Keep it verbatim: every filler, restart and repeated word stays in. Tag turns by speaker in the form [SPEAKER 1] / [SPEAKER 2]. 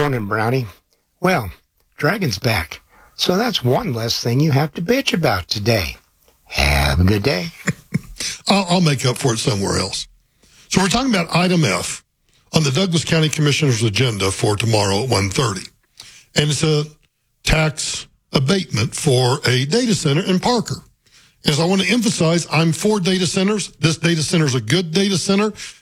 [SPEAKER 1] Morning, Brownie. Well, Dragon's back, so that's one less thing you have to bitch about today. Have a good day.
[SPEAKER 2] I'll, I'll make up for it somewhere else. So we're talking about item F on the Douglas County Commissioner's agenda for tomorrow at one thirty. And it's a tax abatement for a data center in Parker. As I want to emphasize, I'm for data centers. This data center is a good data center.